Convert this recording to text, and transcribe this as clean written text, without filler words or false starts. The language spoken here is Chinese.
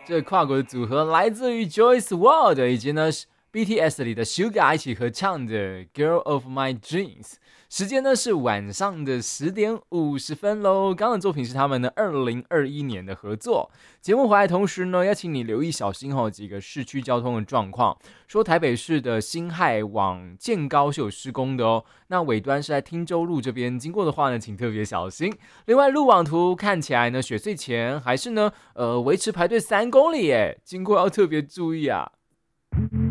这跨国的组合来自于 Joyce WRLD 以及呢 BTS 里的 Suga 一起合唱的《Girl of My Dreams》。时间呢是晚上的10:50喽。刚刚的作品是他们的2021年的合作。节目回来同时呢，要请你留意小心几个市区交通的状况。说台北市的辛亥往建高是有施工的哦，那尾端是在汀州路这边，经过的话呢，请特别小心。另外路网图看起来呢，雪隧前还是呢维持排队3公里耶，经过要特别注意啊。